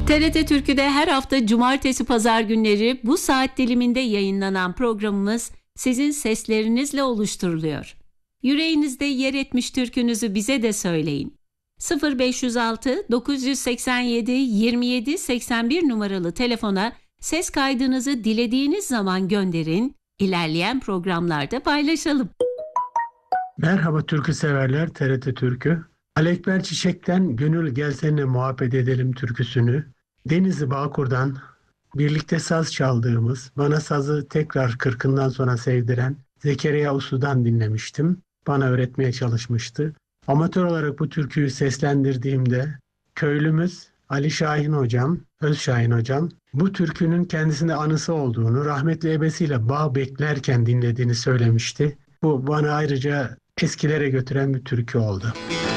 TRT Türkü'de her hafta cumartesi pazar günleri bu saat diliminde yayınlanan programımız sizin seslerinizle oluşturuluyor. Yüreğinizde yer etmiş türkünüzü bize de söyleyin. 0506 987 27 81 numaralı telefona ses kaydınızı dilediğiniz zaman gönderin, ilerleyen programlarda paylaşalım. Merhaba türkü severler, TRT Türkü. Alekber Çiçek'ten Gönül Gel Seninle Muhabbet Edelim türküsünü, Denizli Bağkur'dan birlikte saz çaldığımız, bana sazı tekrar 40'ından sonra sevdiren Zekeriya Uslu'dan dinlemiştim. Bana öğretmeye çalışmıştı. Amatör olarak bu türküyü seslendirdiğimde köylümüz Ali Şahin hocam, Özşahin hocam, bu türkünün kendisinde anısı olduğunu, rahmetli ebesiyle bağ beklerken dinlediğini söylemişti. Bu bana ayrıca eskilere götüren bir türkü oldu.